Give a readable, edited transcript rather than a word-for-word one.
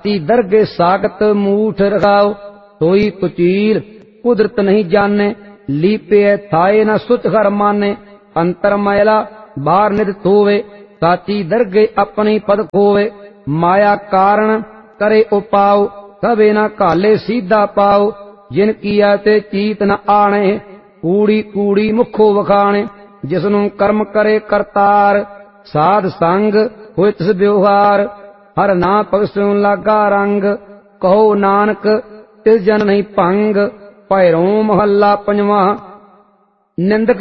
साची दरगे सागत मूठ रखाओ। सोई कुचील कुदरत नहीं जाने, लीपे थाए न सुच घर माने। अंतर मैला बाहर नित धोवे, साची दरगे अपनी पद खोवे। माया कारण करे उपाओ, कबे न काले सीधा पाओ। जिन किया ते चीत न आने, कूड़ी कूड़ी मुखो वखाणे। जिसनू कर्म करे करतार, साध संग होए तिस व्यवहार। हर ना पगस्यों लागा रंग, कहो नानक तिस जन नहीं भंग। भैरों महला पंजवा। निंदक